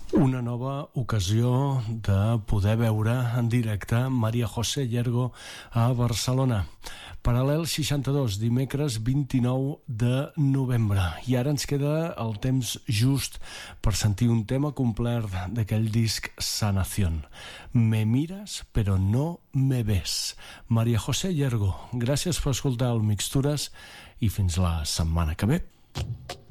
Una nova ocasió de poder veure en directe María José Llergo a Barcelona. Paral·lel 62, dimecres 29 de novembre. I ara ens queda el temps just per sentir un tema complet d'aquell disc Sanación. Me miras però no me ves. María José Llergo, gràcies per escoltar el Mixtures i fins la setmana que ve.